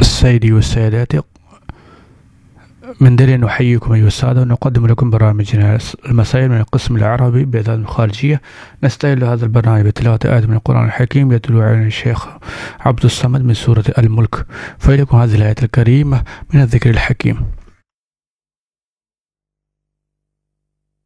سيدي والسادات، من دليل نحييكم أيها السادة ونقدم لكم برامجنا المسائل من القسم العربي بإذاعة الخارجية. نستهل هذا البرنامج بتلاوة آيات من القرآن الحكيم يتلو علينا الشيخ عبد الصمد من سورة الملك، فإليكم هذه الآية الكريمة من الذكر الحكيم.